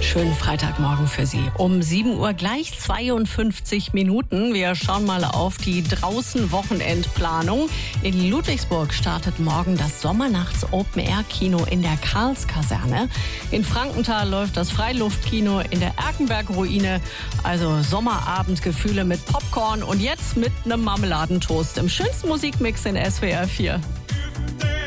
Schönen Freitagmorgen für Sie. Um 7 Uhr gleich 52 Minuten. Wir schauen mal auf die Draußen-Wochenendplanung. In Ludwigsburg startet morgen das Sommernachts-Open-Air-Kino in der Karlskaserne. In Frankenthal läuft das Freiluftkino in der Erkenberg-Ruine. Also Sommerabendgefühle mit Popcorn und jetzt mit einem Marmeladentoast im schönsten Musikmix in SWR 4.